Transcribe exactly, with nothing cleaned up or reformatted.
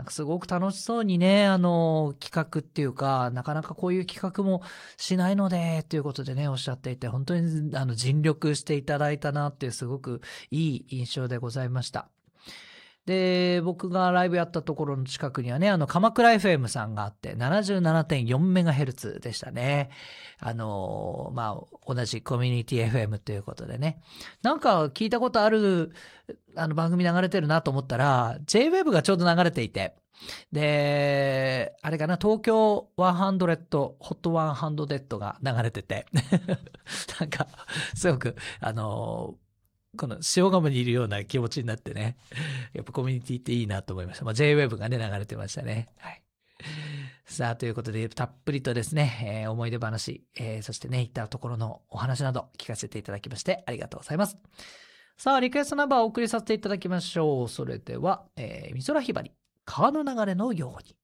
なんかすごく楽しそうにね、あの、企画っていうか、なかなかこういう企画もしないので、ということでね、おっしゃっていて、本当にあの尽力していただいたなっていうすごくいい印象でございました。で、僕がライブやったところの近くにはね、あの、鎌倉 エフエム さんがあって、ななじゅうななてんよんメガヘルツ でしたね。あの、まあ、同じコミュニティ エフエム ということでね。なんか聞いたことある、あの、番組流れてるなと思ったら、ジェイウェブ がちょうど流れていて、で、あれかな、東京ひゃく、ホットひゃくが流れてて、なんか、すごく、あの、この塩釜にいるような気持ちになってね。やっぱコミュニティっていいなと思いました。まあ、ジェイウェブ がね、流れてましたね。はい。さあ、ということで、たっぷりとですね、えー思い出話、えーそしてね、行ったところのお話など聞かせていただきましてありがとうございます。さあ、リクエストナンバーをお送りさせていただきましょう。それでは、えー、美空ひばり、川の流れのように。